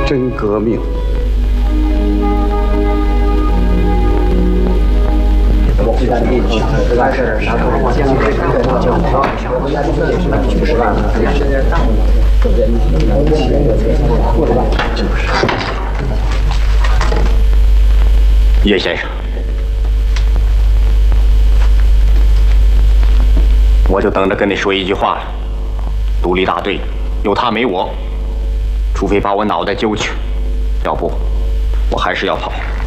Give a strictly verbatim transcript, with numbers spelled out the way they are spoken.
真革命。 叶先生，我就等着跟你说一句话了。独立大队有他没我，除非把我脑袋揪去，要不我还是要跑。